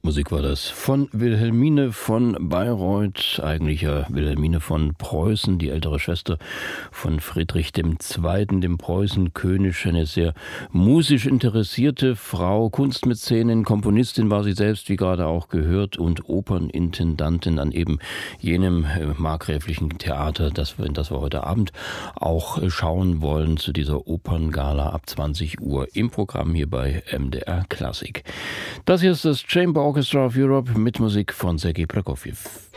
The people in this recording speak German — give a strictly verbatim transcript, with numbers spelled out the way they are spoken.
Musik war das von Wilhelmine von Bayreuth, eigentlich ja Wilhelmine von Preußen, die ältere Schwester von Friedrich der Zweite., dem Preußenkönig, eine sehr musisch interessierte Frau, Kunstmäzenin, Komponistin war sie selbst, wie gerade auch gehört, und Opernintendantin an eben jenem markgräflichen Theater, das wir, das wir heute Abend auch schauen wollen, zu dieser Operngala ab zwanzig Uhr im Programm hier bei M D R Klassik. Das hier ist das Chamber Orchestra of Europe mit Musik von Sergei Prokofjew.